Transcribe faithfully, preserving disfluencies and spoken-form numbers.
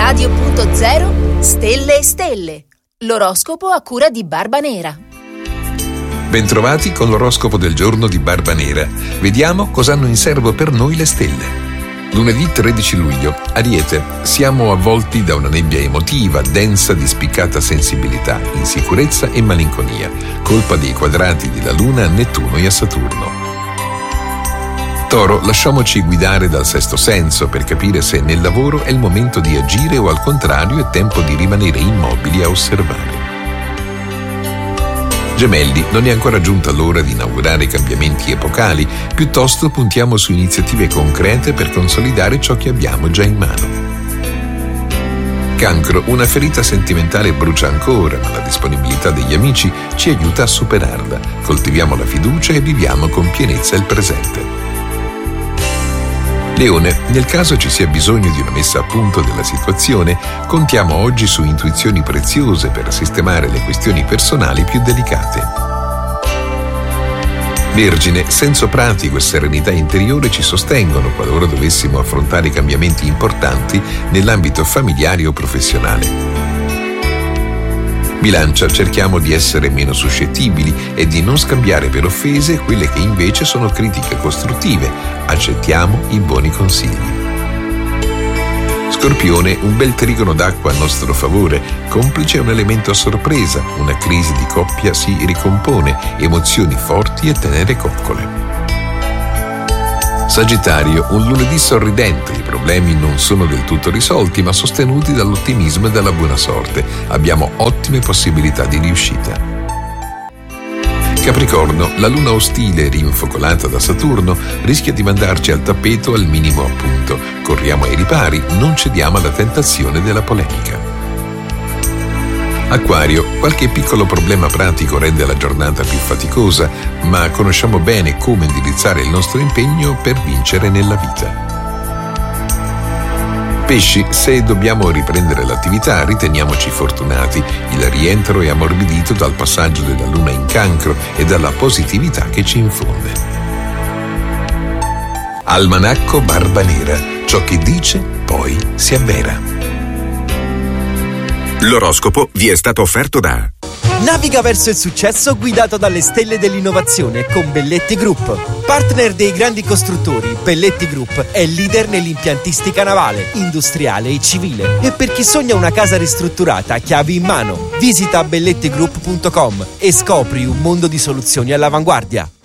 Radio Punto Zero, Stelle e Stelle. L'oroscopo a cura di Barba Nera. Bentrovati con l'oroscopo del giorno di Barba Nera. Vediamo cosa hanno in serbo per noi le stelle. Lunedì tredici luglio, Ariete. Siamo avvolti da una nebbia emotiva, densa di spiccata sensibilità, insicurezza e malinconia, colpa dei quadrati della Luna a Nettuno e a Saturno. Toro, lasciamoci guidare dal sesto senso per capire se nel lavoro è il momento di agire o al contrario è tempo di rimanere immobili a osservare. Gemelli, non è ancora giunta l'ora di inaugurare cambiamenti epocali, piuttosto puntiamo su iniziative concrete per consolidare ciò che abbiamo già in mano. Cancro, una ferita sentimentale brucia ancora, ma la disponibilità degli amici ci aiuta a superarla. Coltiviamo la fiducia e viviamo con pienezza il presente. Leone, nel caso ci sia bisogno di una messa a punto della situazione, contiamo oggi su intuizioni preziose per sistemare le questioni personali più delicate. Vergine, senso pratico e serenità interiore ci sostengono qualora dovessimo affrontare cambiamenti importanti nell'ambito familiare o professionale. Bilancia, cerchiamo di essere meno suscettibili e di non scambiare per offese quelle che invece sono critiche costruttive. Accettiamo i buoni consigli. Scorpione, un bel trigono d'acqua a nostro favore, complice un elemento a sorpresa, una crisi di coppia si ricompone, emozioni forti e tenere coccole. Sagittario, un lunedì sorridente, i problemi non sono del tutto risolti ma sostenuti dall'ottimismo e dalla buona sorte. Abbiamo ottime possibilità di riuscita. Capricorno, la luna ostile rinfocolata da Saturno rischia di mandarci al tappeto al minimo appunto. Corriamo ai ripari, non cediamo alla tentazione della polemica. Acquario, qualche piccolo problema pratico rende la giornata più faticosa, ma conosciamo bene come indirizzare il nostro impegno per vincere nella vita. Pesci, se dobbiamo riprendere l'attività, riteniamoci fortunati. Il rientro è ammorbidito dal passaggio della Luna in Cancro e dalla positività che ci infonde. Almanacco Barba Nera, ciò che dice poi si avvera. L'oroscopo vi è stato offerto da Naviga verso il successo guidato dalle stelle dell'innovazione con Belletti Group. Partner dei grandi costruttori, Belletti Group è leader nell'impiantistica navale, industriale e civile. E per chi sogna una casa ristrutturata, chiavi in mano. Visita belletti group punto com e scopri un mondo di soluzioni all'avanguardia.